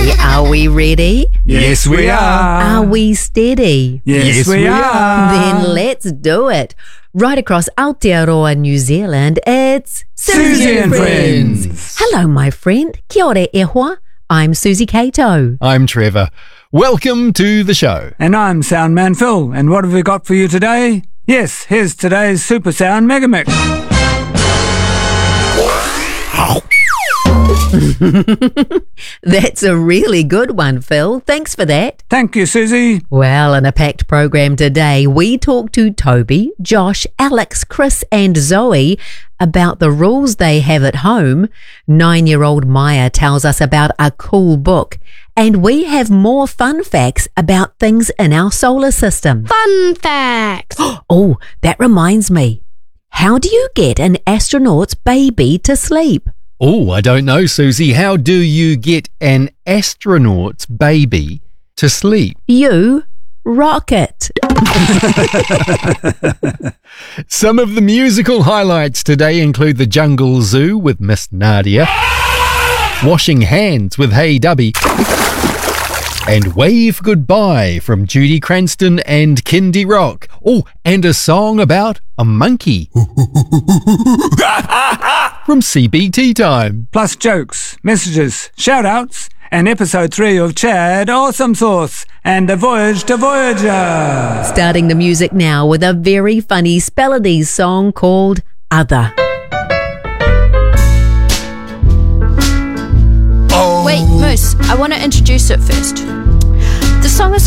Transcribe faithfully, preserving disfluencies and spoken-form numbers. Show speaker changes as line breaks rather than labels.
Okay, are we ready?
Yes, we are.
Are we steady?
Yes, we are.
Then let's do it. Right across Aotearoa, New Zealand, it's
Susie and Friends.
Hello, my friend. Kia ora e hoa. I'm Susie Cato.
I'm Trevor. Welcome to the show.
And I'm Soundman Phil. And what have we got for you today? Yes, here's today's Super Sound Mega Mix.
That's a really good one, Phil. Thanks for that.
Thank you, Susie.
Well, in a packed program today, we talk to Toby, Josh, Alex, Chris and Zoe about the rules they have at home. Nine-year-old Maya tells us about a cool book. And we have more fun facts about things in our solar system.
Fun facts!
Oh, that reminds me. How do you get an astronaut's baby to sleep?
Oh, I don't know, Susie. How do you get an astronaut's baby to sleep?
You rock it.
Some of the musical highlights today include The Jungle Zoo with Miss Nadia, Washing Hands with Hey Dubby, and Wave Goodbye from Judy Cranston and Kindy Rock. Oh, and a song about a monkey from C B T Time.
Plus jokes, messages, shout-outs, and episode three of Chad Awesome Sauce and The Voyage to Voyager.
Starting the music now with a very funny Spelladise song called Other.
Wait, Moose, I want to introduce it first. The song is